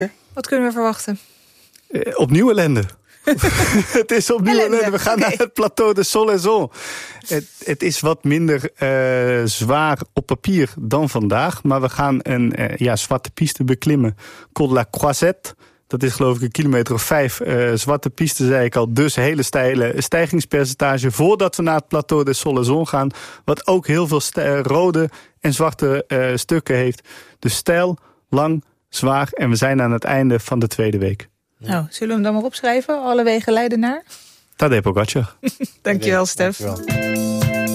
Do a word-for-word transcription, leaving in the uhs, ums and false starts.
Wat kunnen we verwachten? Uh, opnieuw ellende. Het is opnieuw ellende. ellende. We gaan okay. naar het Plateau de Solaison. Het, het is wat minder uh, zwaar op papier dan vandaag. Maar we gaan een uh, ja, zwarte piste beklimmen. Col de la Croisette. Dat is geloof ik een kilometer of vijf uh, zwarte piste, zei ik al. Dus hele steile stijgingspercentage voordat we naar het Plateau de Solaison gaan. Wat ook heel veel st- rode en zwarte uh, stukken heeft. Dus steil, lang, zwaar. En we zijn aan het einde van de tweede week. Nou, zullen we hem dan maar opschrijven? Alle wegen leiden naar? Tadej Pogačar. Dankjewel, Stef. Dankjewel.